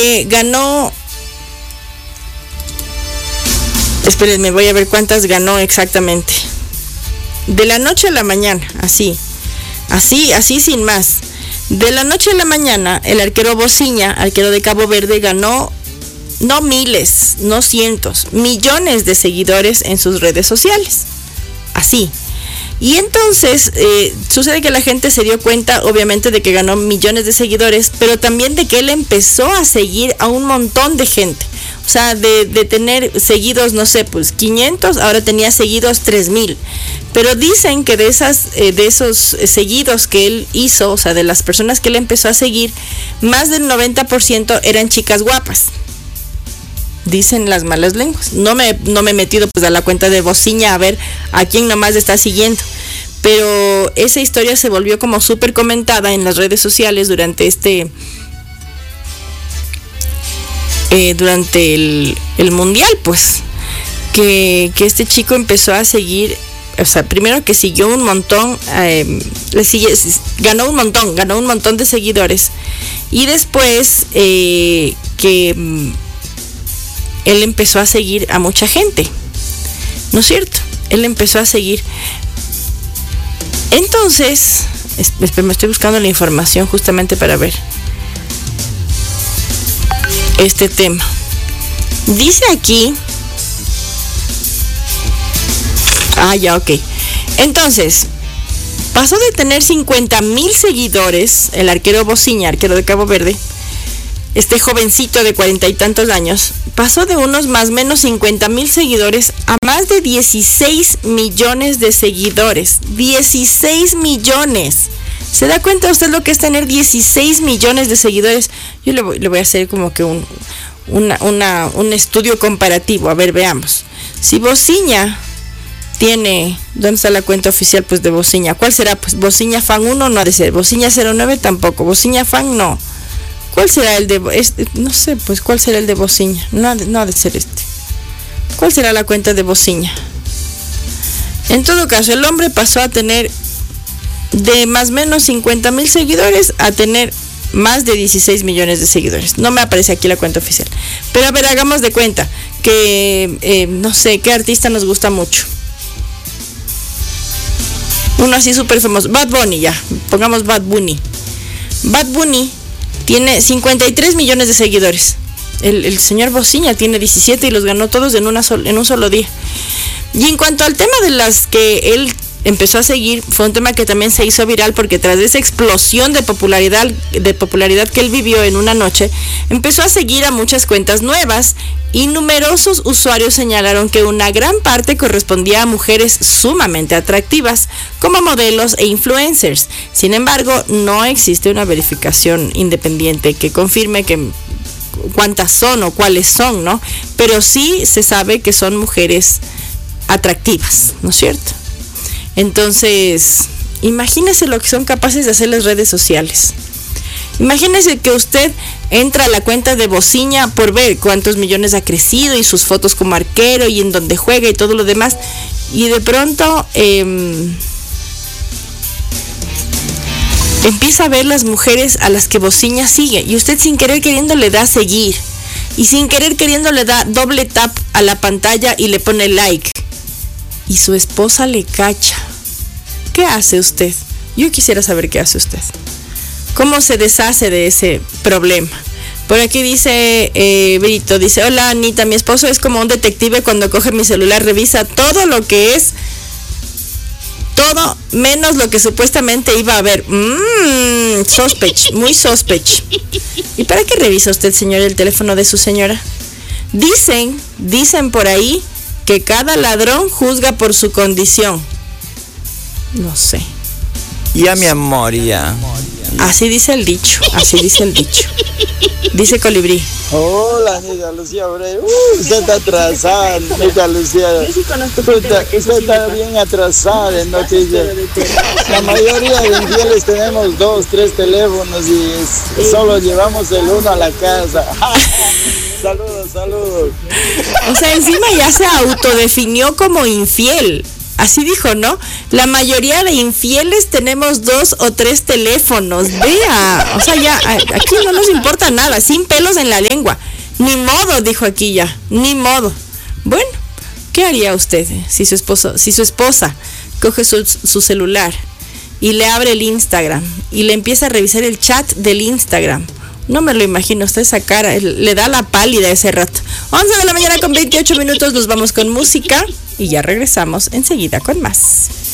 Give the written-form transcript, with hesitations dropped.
ganó. Espérenme, voy a ver cuántas ganó exactamente. De la noche a la mañana, así sin más. De la noche a la mañana, el arquero Bociña, arquero de Cabo Verde, ganó no miles, no cientos, millones de seguidores en sus redes sociales. Así. Y entonces sucede que la gente se dio cuenta, obviamente, de que ganó millones de seguidores, pero también de que él empezó a seguir a un montón de gente. O sea, de tener seguidos, no sé, pues 500, ahora tenía seguidos 3,000. Pero dicen que de esos seguidos que él hizo, o sea, de las personas que él empezó a seguir, más del 90% eran chicas guapas. Dicen las malas lenguas. No me he metido pues a la cuenta de Bociña a ver a quién nomás está siguiendo. Pero esa historia se volvió como súper comentada en las redes sociales durante el mundial, pues. Que este chico empezó a seguir, o sea, primero que siguió un montón, ganó un montón de seguidores. Y después que él empezó a seguir a mucha gente, ¿no es cierto? Él empezó a seguir. Entonces, me estoy buscando la información justamente para ver este tema. Dice aquí, ya, ok. Entonces, pasó de tener 50,000 seguidores, el arquero Bociña, arquero de Cabo Verde, este jovencito de 40 y tantos años, pasó de unos más o menos 50,000 seguidores a más de 16 millones de seguidores. 16 millones. ¿Se da cuenta usted lo que es tener 16 millones de seguidores? Yo le voy a hacer como que un estudio comparativo. A ver, veamos. Si Bociña tiene... ¿Dónde está la cuenta oficial pues de Bociña? ¿Cuál será? Pues Bociña Fan 1 no ha de ser. Bociña 09 tampoco. Bociña Fan no. ¿Cuál será el de... no sé, pues, ¿cuál será el de Bociña? No ha de ser este. ¿Cuál será la cuenta de Bociña? En todo caso, el hombre pasó a tener de más o menos 50,000 seguidores a tener más de 16 millones de seguidores. No me aparece aquí la cuenta oficial. Pero a ver, hagamos de cuenta que, no sé, ¿qué artista nos gusta mucho? Uno así súper famoso. Bad Bunny, ya. Pongamos Bad Bunny. Bad Bunny tiene 53 millones de seguidores. El señor Bociña tiene 17 y los ganó todos en un solo día. Y en cuanto al tema de las que él empezó a seguir, fue un tema que también se hizo viral porque tras esa explosión de popularidad que él vivió en una noche, empezó a seguir a muchas cuentas nuevas y numerosos usuarios señalaron que una gran parte correspondía a mujeres sumamente atractivas como modelos e influencers. Sin embargo, no existe una verificación independiente que confirme cuántas son o cuáles son, ¿no? Pero sí se sabe que son mujeres atractivas, ¿no es cierto? Entonces, imagínese lo que son capaces de hacer las redes sociales. Imagínese que usted entra a la cuenta de Bociña por ver cuántos millones ha crecido y sus fotos como arquero y en donde juega y todo lo demás. Y de pronto empieza a ver las mujeres a las que Bociña sigue. Y usted sin querer queriendo le da a seguir. Y sin querer queriendo le da doble tap a la pantalla y le pone like. Y su esposa le cacha. ¿Qué hace usted? Yo quisiera saber qué hace usted. ¿Cómo se deshace de ese problema? Por aquí dice Brito, dice: hola Anita, mi esposo es como un detective cuando coge mi celular, revisa todo lo que es, todo menos lo que supuestamente iba a ver. Muy sospech. ¿Y para qué revisa usted, señor, el teléfono de su señora? Dicen por ahí que cada ladrón juzga por su condición. No sé. Ya, mi amor, ya. Así dice el dicho. Dice Colibrí. Hola, Anita Lucía Abreu. Usted está atrasada, Anita Lucía. Usted está bien atrasada en noticias. La mayoría de infieles tenemos 2, 3 teléfonos y solo llevamos el uno a la casa. Saludos. O sea, encima ya se autodefinió como infiel. Así dijo, ¿no? La mayoría de infieles tenemos 2 o 3 teléfonos. Vea, o sea, ya aquí no nos importa nada, sin pelos en la lengua. Ni modo, dijo aquí ya, ni modo. Bueno, ¿qué haría usted si su esposa coge su celular y le abre el Instagram y le empieza a revisar el chat del Instagram? No me lo imagino, usted esa cara, le da la pálida ese rato. 11 de la mañana con 28 minutos, nos vamos con música y ya regresamos enseguida con más.